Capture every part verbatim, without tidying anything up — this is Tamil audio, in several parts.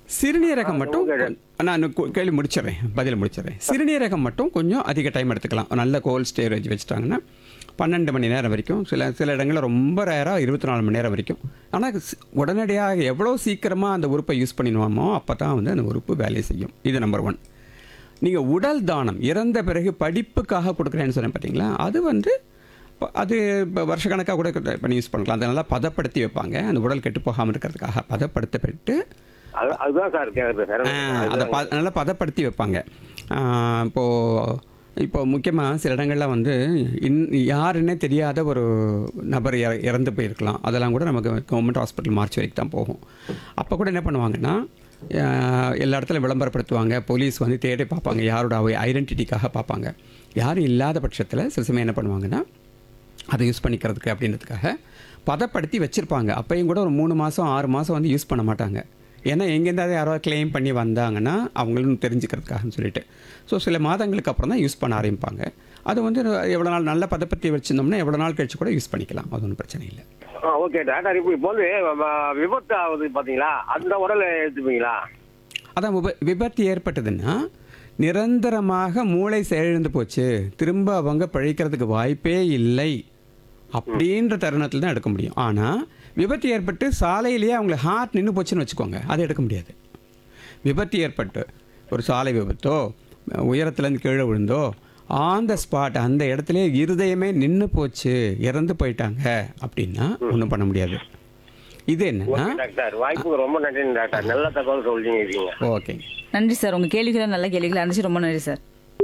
சிறுநீரகம் மட்டும் ஓகே. கொ- நான் இன்னும் கு- கேள்வி முடிச்சிடுறேன், பதில் முடிச்சிடுறேன். சிறுநீரகம் மட்டும் கொஞ்சம் அதிக டைம் எடுத்துக்கலாம். நல்ல கோல்ட் ஸ்டோரேஜ் வச்சுட்டாங்கன்னா பன்னெண்டு மணி நேரம் வரைக்கும், சில சில இடங்களில் ரொம்ப ரேராக இருபத்தி நாலு மணி நேரம் வரைக்கும். ஆனால் உடனடியாக எவ்வளோ சீக்கிரமாக அந்த உறுப்பை யூஸ் பண்ணிடுவோமோ அப்போ தான் வந்து அந்த உறுப்பு வேலை செய்யும். இது நம்பர் ஒன். நீங்கள் உடல் தானம் இறந்த பிறகு படிப்புக்காக கொடுக்குறேன்னு சொன்னேன் பார்த்தீங்களா, அது வந்து ப- அது இப்போ வருஷக்கணக்காக கூட பண்ணி யூஸ் பண்ணலாம். அதை நல்லா பதப்படுத்தி வைப்பாங்க, அந்த உடல் கெட்டு போகாமல் இருக்கிறதுக்காக பதப்படுத்தப்பட்டு அது- அதுதான் சார் கேட்குறது சார். அதை ப நல்லா பதப்படுத்தி வைப்பாங்க. இப்போது இப்போ முக்கியமாக சில இடங்களில் வந்து இன் யாருன்னே தெரியாத ஒரு நபர் இற இறந்து போயிருக்கலாம். அதெல்லாம் கூட நமக்கு கவர்மெண்ட் ஹாஸ்பிட்டல் மார்ச் வரைக்கும் தான் போகும். அப்போ கூட என்ன பண்ணுவாங்கன்னா, ஆஹ், எல்லா இடத்துலையும் விளம்பரப்படுத்துவாங்க. போலீஸ் வந்து தேடி பார்ப்பாங்க, யாரோட ஐடென்டிட்டிக்காக பார்ப்பாங்க. யாரும் இல்லாத பட்சத்தில் சில சமயம் என்ன பண்ணுவாங்கன்னா, அதை யூஸ் பண்ணிக்கிறதுக்கு அப்படின்றதுக்காக பதப்படுத்தி வச்சுருப்பாங்க. அப்பையும் கூட ஒரு மூணு மாதம் ஆறு மாதம் வந்து யூஸ் பண்ண மாட்டாங்க. ஏன்னா எங்கேருந்தாவது யாரோ கிளைம் பண்ணி வந்தாங்கன்னா அவங்களும் தெரிஞ்சுக்கிறதுக்காகன்னு சொல்லிட்டு, ஸோ சில மாதங்களுக்கு அப்புறம் தான் யூஸ் பண்ண ஆரம்பிப்பாங்க. அது வந்து எவ்வளோ நாள் நல்ல பதப்படுத்தி வச்சுருந்தோம்னா எவ்வளோ நாள் கழிச்சு கூட யூஸ் பண்ணிக்கலாம். அது ஒன்றும் பிரச்சனை இல்லை. ஆ ஓகே டாக்டர். இப்போ இப்போ வந்து வ- விபத்து ஆகுது பார்த்தீங்களா, அந்த உடல் எடுத்துப்பீங்களா? அதான் விப விபத்து ஏற்பட்டதுன்னா நிரந்தரமாக மூளை செயலிழந்து போச்சு, திரும்ப அவங்க பிழைக்கிறதுக்கு வாய்ப்பே இல்லை அப்படின்ற தருணத்தில் தான் எடுக்க முடியும். ஆனால் விபத்து ஏற்பட்டு சாலையிலேயே அவங்களுக்கு ஹார்ட் நின்று போச்சுன்னு வச்சுக்கோங்க, அதை எடுக்க முடியாது. விபத்து ஏற்பட்டு ஒரு சாலை விபத்தோ உயரத்துலேருந்து கீழே விழுந்தோ ஆன் த ஸ்பாட் அந்த இடத்துல இருதயமே நின்று போச்சு, இறந்து போயிட்டாங்க அப்படின்னா ஒன்றும் பண்ண முடியாது. இது என்னன்னா, ஓகே டாக்டர், வாய்ப்புக்கு ரொம்ப நன்றி டாக்டர். நல்ல தகவல் சொல்லிங்க இருக்கீங்க. ஓகே, நன்றி சார். உங்கள் கேள்விகளை நல்ல கேள்விகளை அனுப்பிச்சு ரொம்ப நன்றி சார்.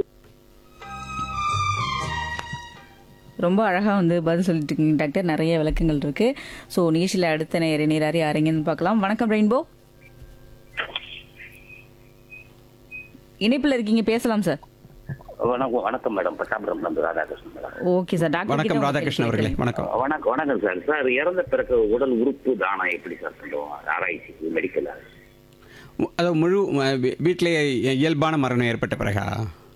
ரொம்ப அழகாக வந்து பதில் சொல்லிட்டு இருக்கீங்க டாக்டர். நிறைய விளக்கங்கள் இருக்கு. ஸோ நிகழ்ச்சியில் அடுத்த நேர நேராரி யாரைங்கன்னு பார்க்கலாம். வணக்கம் ரெயின்போ, இணைப்பில் இருக்கீங்க, பேசலாம் சார். வணக்கம் வணக்கம் மேடம். பட்டாபுரம் வந்து Radhakrishnan madam. Okay sir. Doctor வணக்கம் கிட்ட ராதாகிருஷ்ணன் அவர்களே, வணக்கம். வணக்கம் வணக்கம் சார். சார் இறந்த பிறகு உடல் உறுப்பு தானம் எப்படி சார் பண்ணுவோம் ஆராய்ச்சிக்கு மெடிக்கல்? அது முழு வீ- வீட்டிலேயே இயல்பான மரணம் ஏற்பட்ட பிறகா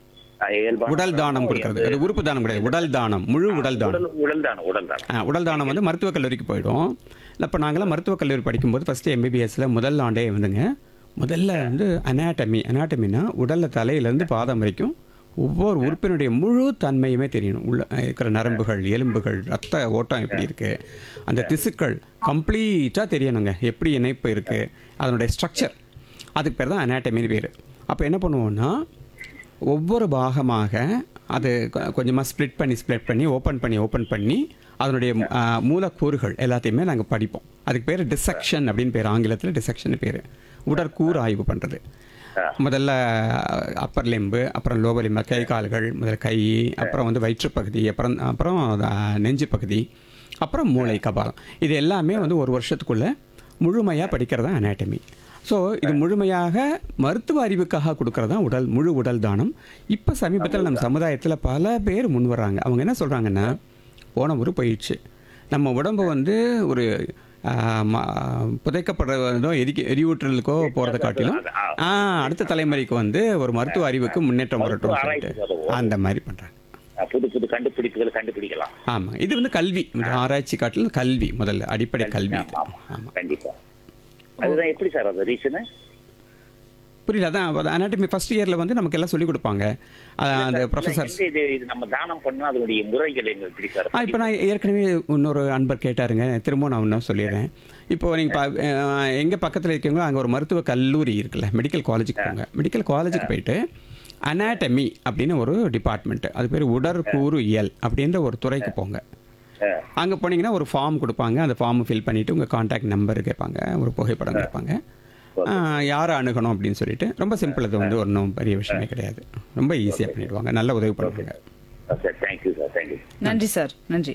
உடல் தானம் கொடுக்கறது, அது உறுப்பு தானம் கிடையாது, உடல் தானம், முழு உடல் தானம். உடல் தானம் உடல் தானம் ஆ, உடல் தானம் வந்து மருத்துவக் கல்லூரிக்கு போயிடும். இப்போ நாங்களாம் மருத்துவக் கல்லூரி படிக்கும்போது ஃபஸ்ட்டு எம்பிபிஎஸ்ல முதல் ஆண்டே வந்துங்க, முதல்ல வந்து அனாட்டமி. அனாட்டமினா உடலில் தலையிலேருந்து பாதம் வரைக்கும் ஒவ்வொரு உறுப்பினுடைய முழு தன்மையுமே தெரியணும். உள்ள இருக்கிற நரம்புகள், எலும்புகள், ரத்த ஓட்டம் எப்படி இருக்குது, அந்த திசுக்கள் கம்ப்ளீட்டாக தெரியணுங்க, எப்படி இணைப்பு இருக்குது, அதனுடைய ஸ்ட்ரக்சர். அதுக்கு பேர் தான் அனாட்டமின்னு பேர். அப்போ என்ன பண்ணுவோன்னா, ஒவ்வொரு பாகமாக அது கொ- கொஞ்சமாக ஸ்ப்ளிட் பண்ணி ஸ்ப்ளிட் பண்ணி ஓப்பன் பண்ணி ஓப்பன் பண்ணி அதனுடைய ஆ, மூலக்கூறுகள் எல்லாத்தையுமே நாங்கள் படிப்போம். அதுக்கு பேர் டிசெக்ஷன் அப்படின்னு பேர், ஆங்கிலத்தில் டிசெக்ஷன் பேர். உடற்கூறு ஆய்வு பண்ணுறது. முதல்ல அப்பர் லிம்பு, அப்புறம் லோவர் லிம்பு, கை கால்கள், முதல்ல கை, அப்புறம் வந்து வயிற்றுப்பகுதி, அப்புறம் அப்புறம் ஆ, நெஞ்சு பகுதி, அப்புறம் மூளை, கபாலம். இது எல்லாமே வந்து ஒரு வருஷத்துக்குள்ளே முழுமையாக படிக்கிறது தான் அனாட்டமி. ஸோ இது முழுமையாக மருத்துவ அறிவுக்காக கொடுக்கறது தான் உடல் முழு உடல் தானம். இப்போ சமீபத்தில் நம்ம சமுதாயத்தில் பல பேர் முன் வர்றாங்க. அவங்க என்ன சொல்கிறாங்கன்னா, போன ஒரு போயிடுச்சு, நம்ம உடம்பு வந்து ஒரு ஆ, ம- புதைக்கப்படுறதோ எரிக்க எரியூற்றலுக்கோ போகிறத காட்டிலும் ஆ, அடுத்த தலைமுறைக்கு வந்து ஒரு மருத்துவ அறிவுக்கு முன்னேற்றம் வரட்டும் சொல்லிட்டு அந்த மாதிரி பண்ணுறாங்க. புது புது கண்டுபிடிப்புகளை கண்டுபிடிக்கலாம். ஆமாம், இது வந்து கல்வி, இந்த ஆராய்ச்சி காட்டிலும் கல்வி முதல்ல அடிப்படை கல்வி. ஆமாம், கண்டிப்பா. அதுதான் எப்படி சார் அது ரீசனு? புரியல. அதான் அனாட்டமி ஃபர்ஸ்ட் இயரில் வந்து நமக்கு எல்லாம் சொல்லிக் கொடுப்பாங்க. அஹ் அந்த ப்ரொஃபஸர்ஸ். இது இது நம்ம தானம் பண்ணா அதனுடைய முறைகள் எங்க எப்படி சார்? ஆ, இப்போ நான் ஏற்கனவே இன்னொரு அன்பர் கேட்டாருங்க, திரும்ப நான் இன்னும் சொல்லிடுறேன். இப்போ நீங்கள் எங்கள் பக்கத்தில் இருக்கீங்களோ அங்கே ஒரு மருத்துவ கல்லூரி இருக்குல்ல, மெடிக்கல் காலேஜுக்கு போங்க. மெடிக்கல் காலேஜுக்கு போயிட்டு அனாட்டமி அப்படின்னு ஒரு டிபார்ட்மெண்ட்டு, அது பேர் உடற்கூறு இயல் அப்படின்ற ஒரு துறைக்கு போங்க. அங்கே போனீங்கன்னா ஒரு ஃபார்ம் கொடுப்பாங்க. அந்த ஃபார்ம் ஃபில் பண்ணிவிட்டு உங்கள் கான்டாக்ட் நம்பர் கேட்பாங்க, ஒரு புகைப்படம் கேட்பாங்க, யாரை அணுகணும் அப்படின்னு சொல்லிட்டு. ரொம்ப சிம்பிள், அது வந்து ஒன்றும் பெரிய விஷயமே கிடையாது. ரொம்ப ஈஸியாக பண்ணிடுவாங்க, நல்ல உதவி பண்ணுவாங்க. Sir thank you sir. தேங்க்யூ. நன்றி சார். நன்றி.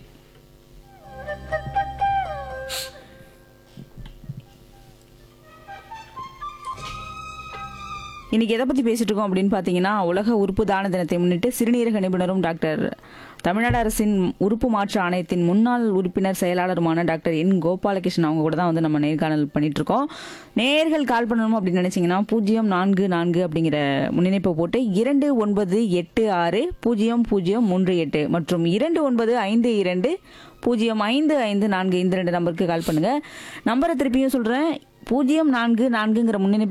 இன்னைக்கு எதை பற்றி பேசிட்டு இருக்கோம் அப்படின்னு பார்த்தீங்கன்னா, உலக உறுப்பு தான தினத்தை முன்னிட்டு சிறுநீரக நிபுணரும் டாக்டர் தமிழ்நாடு அரசின் உறுப்பு மாற்று ஆணையத்தின் முன்னாள் உறுப்பினர் செயலாளருமான டாக்டர் என் கோபாலகிருஷ்ணன் அவங்க கூட தான் வந்து நம்ம நேர்காணல் பண்ணிட்டு இருக்கோம். நேர்கள் கால் பண்ணணும் அப்படின்னு நினைச்சீங்கன்னா பூஜ்ஜியம் நான்கு நான்கு அப்படிங்கிற முன்னிணைப்பை போட்டு இரண்டு ஒன்பது எட்டு ஆறு பூஜ்ஜியம் பூஜ்ஜியம் மூன்று எட்டு மற்றும் இரண்டு ஒன்பது ஐந்து இரண்டு பூஜ்ஜியம் ஐந்து ஐந்து நான்கு இந்த ரெண்டு நம்பருக்கு கால் பண்ணுங்க. நம்பரை திருப்பியும் சொல்றேன், பூஜ்ஜியம் நான்கு நான்குங்கிற முன்னிணைப்பு